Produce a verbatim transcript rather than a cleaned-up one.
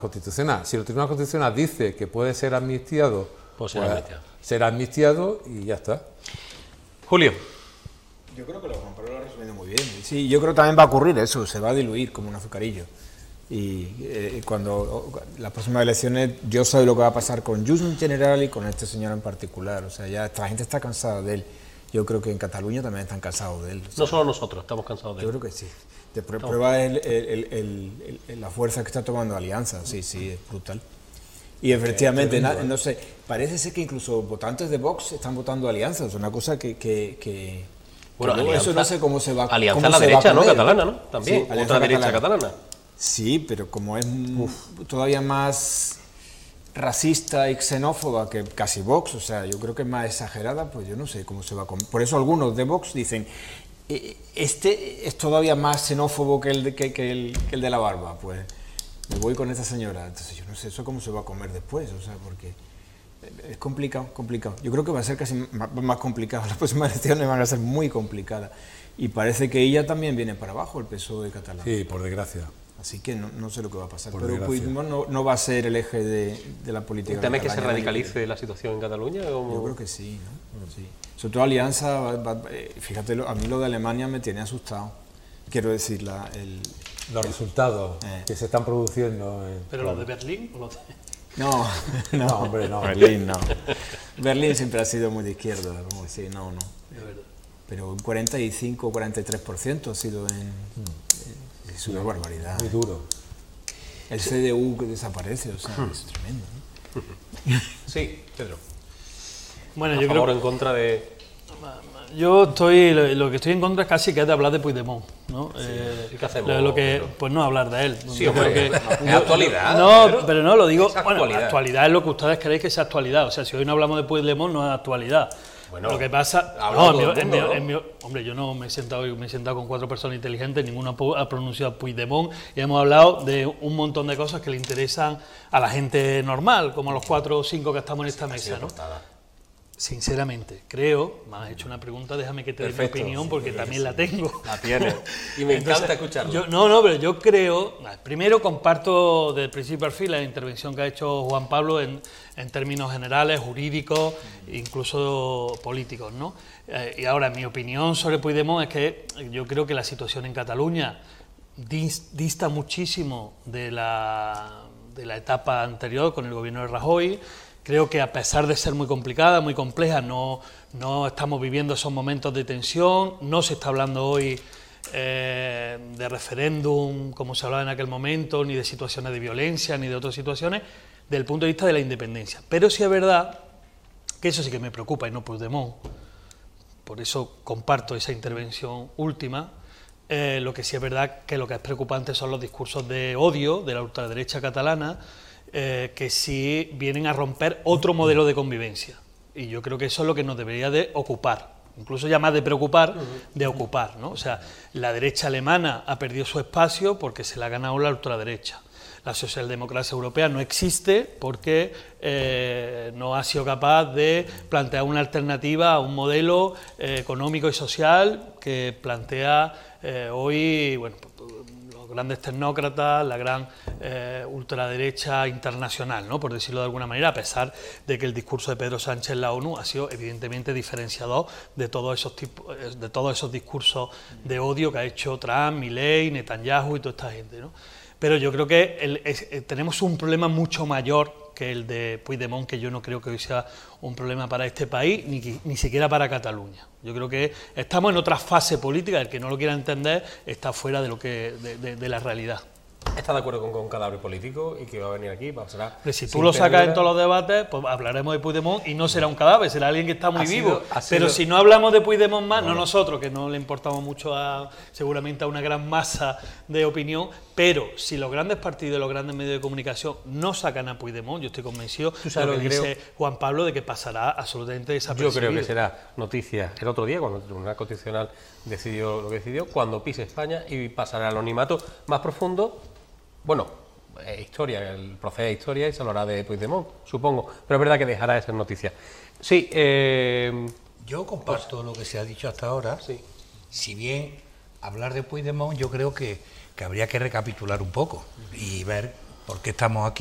Constitucional. Si el Tribunal Constitucional dice que puede ser amnistiado, pues será, pues, amnistiado. será amnistiado y ya está. Julio. Yo creo que lo Juan Pablo lo ha resumido muy bien. Sí, yo creo que también va a ocurrir eso, se va a diluir como un azucarillo. Y eh, cuando las próximas elecciones, yo sé lo que va a pasar con Junts en general y con este señor en particular. O sea, ya esta gente está cansada de él. Yo creo que en Cataluña también están cansados de él. O sea, no solo nosotros estamos cansados de él. Yo creo que sí. De prueba el, el, el, el, la fuerza que está tomando Alianza, sí, sí, es brutal. Y efectivamente, okay, na, no sé, parece ser que incluso votantes de Vox están votando Alianza, es una cosa que... que, que bueno, que Alianza, eso no sé cómo se va a Alianza a la derecha, ¿no? Catalana, ¿no? También, sí, otra derecha catalana. catalana. Sí, pero como es Uf. todavía más racista y xenófoba que casi Vox, o sea, yo creo que es más exagerada, pues yo no sé cómo se va a... Por eso algunos de Vox dicen... Este es todavía más xenófobo que el de, que, que el, que el de la barba, pues me voy con esta señora. Entonces yo no sé eso cómo se va a comer después, o sea, porque es complicado, complicado. Yo creo que va a ser casi más, más complicado, las próximas elecciones van a ser muy complicadas. Y parece que ella también viene para abajo, el P S O E catalán. Sí, por desgracia. Así que no, no sé lo que va a pasar, por pero Puigdemont no, no va a ser el eje de, de la política. ¿Teme que se radicalice la situación en Cataluña? ¿Cómo? Yo creo que sí, ¿no? Sí. Sobre todo Alianza, va, va, fíjate, a mí lo de Alemania me tiene asustado. Quiero decir, la, el, los resultados eh. que se están produciendo. En, ¿Pero claro. los de Berlín? ¿O los de... No, no, no, hombre, no. Berlín no. Berlín siempre ha sido muy de izquierda, como decir, no, no. Pero un cuarenta y cinco o cuarenta y tres por ciento ha sido en... Mm. Es una barbaridad. Muy duro. El C D U que desaparece, o sea, mm. es tremendo, ¿no? Sí, Pedro. Bueno, ¿A yo favor creo... o en contra de...? Yo estoy, lo, lo que estoy en contra es casi que es de hablar de Puigdemont, ¿no? Sí, eh, ¿qué hacemos? Lo, lo que, pues no hablar de él. Sí, hombre, que, es actualidad. No, pero, pero no, lo digo, es bueno, actualidad. actualidad es lo que ustedes creéis que es actualidad, o sea, si hoy no hablamos de Puigdemont no es actualidad. Bueno, lo que pasa, no, en mi, en mi, en mi, hombre, yo no me he sentado, me he sentado con cuatro personas inteligentes, ninguno ha pronunciado Puigdemont y hemos hablado de un montón de cosas que le interesan a la gente normal, como los cuatro o cinco que estamos en esta mesa, ¿no? Sinceramente, creo, me has hecho una pregunta, déjame que te dé mi opinión porque sí, también sí, la tengo. La tienes. Y me Entonces, encanta escucharlo. Yo, no, no, pero yo creo, primero comparto del principio al fin la intervención que ha hecho Juan Pablo en, en términos generales, jurídicos, incluso políticos, ¿no? Eh, y ahora, mi opinión sobre Puigdemont es que yo creo que la situación en Cataluña dis, dista muchísimo de la, de la etapa anterior con el gobierno de Rajoy. Creo que a pesar de ser muy complicada, muy compleja, no, no estamos viviendo esos momentos de tensión, no se está hablando hoy eh, de referéndum, como se hablaba en aquel momento, ni de situaciones de violencia, ni de otras situaciones, desde el punto de vista de la independencia. Pero sí es verdad que eso sí que me preocupa, y no Puigdemont, por eso comparto esa intervención última. Eh, lo que sí es verdad que lo que es preocupante son los discursos de odio de la ultraderecha catalana, Eh, que sí vienen a romper otro modelo de convivencia. Y yo creo que eso es lo que nos debería de ocupar, incluso ya más de preocupar, de ocupar, ¿no? O sea, la derecha alemana ha perdido su espacio porque se la ha ganado la ultraderecha. La socialdemocracia europea no existe porque eh, no ha sido capaz de plantear una alternativa a un modelo eh, económico y social que plantea eh, hoy, bueno, grandes tecnócratas, la gran eh, ultraderecha internacional, ¿no? Por decirlo de alguna manera, a pesar de que el discurso de Pedro Sánchez en la ONU ha sido evidentemente diferenciador de todos esos tipos, de todos esos discursos de odio que ha hecho Trump, Milei, Netanyahu y toda esta gente, ¿no? Pero yo creo que el, es, tenemos un problema mucho mayor que el de Puigdemont, que yo no creo que hoy sea un problema para este país, ni, ni siquiera para Cataluña. Yo creo que estamos en otra fase política, el que no lo quiera entender está fuera de, lo que, de, de, de la realidad. ¿Estás de acuerdo con, con un cadáver político y que va a venir aquí? Pasará Pero si tú lo sacas en todos los debates, pues hablaremos de Puigdemont y no será un cadáver, será alguien que está muy vivo. Sido, Pero sido... si no hablamos de Puigdemont más, bueno. no nosotros, que no le importamos mucho a, seguramente a una gran masa de opinión, pero si los grandes partidos, los grandes medios de comunicación no sacan a Puigdemont, yo estoy convencido de lo que creo... dice Juan Pablo de que pasará absolutamente desapercibido. Yo creo que será noticia el otro día, cuando el Tribunal Constitucional decidió lo que decidió, cuando pise España y pasará al anonimato más profundo. Bueno, es historia, el proceso de historia y se hablará de Puigdemont, supongo, pero es verdad que dejará de ser noticia. Sí, eh... yo comparto pues, lo que se ha dicho hasta ahora. Sí. Si bien hablar de Puigdemont, yo creo que, que habría que recapitular un poco y ver ¿por qué estamos aquí?